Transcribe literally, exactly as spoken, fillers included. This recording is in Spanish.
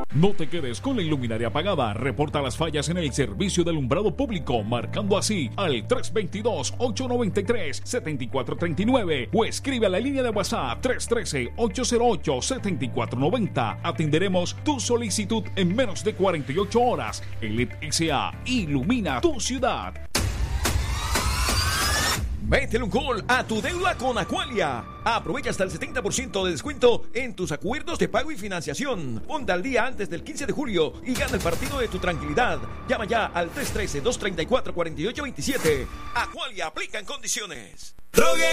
No te quedes con la iluminaria apagada. Reporta las fallas en el servicio de alumbrado público, marcando así al tres dos dos, ocho nueve tres, siete cuatro tres nueve o escribe a la línea de WhatsApp tres uno tres, ocho cero ocho, siete cuatro nueve cero. Atenderemos tu solicitud en menos de cuarenta y ocho horas. Elite S A ilumina tu ciudad. Métele un gol a tu deuda con Aqualia. Aprovecha hasta el setenta por ciento de descuento en tus acuerdos de pago y financiación. Ponte al día antes del quince de julio y gana el partido de tu tranquilidad. Llama ya al tres uno tres, dos tres cuatro, cuatro ocho dos siete. Aqualia, aplica en condiciones.